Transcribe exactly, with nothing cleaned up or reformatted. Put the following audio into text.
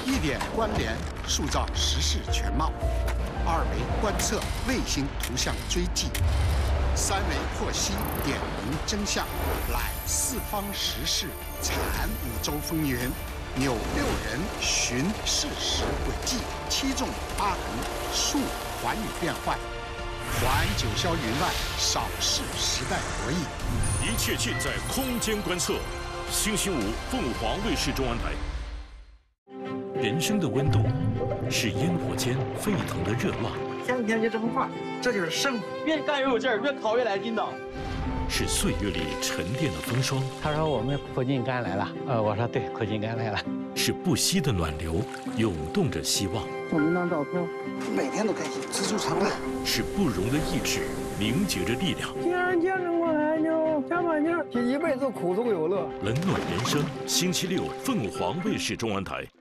一点关联，塑造时事全貌；二维观测，卫星图像追迹；三维获悉，点明真相。揽四方时事，产五洲风云。 扭六人寻事实轨迹，七纵八横述寰宇变幻，环九霄云外，扫视时代博弈。 一切尽在空间观测。星期五，凤凰卫视中文台。人生的温度是烟火间沸腾的热浪， 天天就这么画，这就是生活。越干越有劲儿，越烤越来劲道。 是岁月里沉淀的风霜。 他说我们苦尽甘来了，呃，我说对，苦尽甘来了。 是不息的暖流，涌动着希望。 送您张照片，每天都开心，知足常乐。 是不容的意志，凝结着力量。 既然见证过来就加把劲儿，这一辈子苦中有乐。 冷暖人生，星期六凤凰卫视中文台。